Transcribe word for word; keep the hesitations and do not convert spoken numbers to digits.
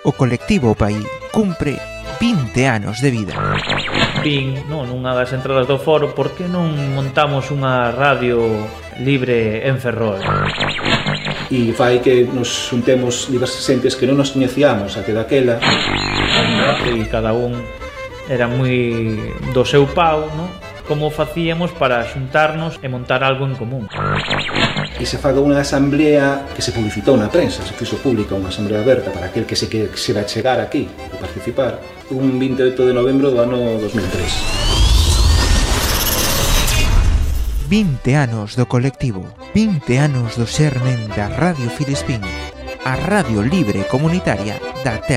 O colectivo Pai cumpre vinte anos de vida. Vin, non, nunha das entradas do foro, por que non montamos unha radio libre en Ferrol? E fai que nos xuntemos diversas xentes que non nos coñecíamos até daquela. E cada un era moi do seu pau, non? Como facíamos para xuntarnos e montar algo en común. E se faga unha asamblea que se publicitou na prensa, se fixo pública unha asamblea aberta para aquel que se quixera chegar aquí e participar, un vinte e oito de novembro do ano dos mil tres. vinte anos do colectivo, vinte anos do xermen da Radio Filispín, a radio libre comunitaria da Terra.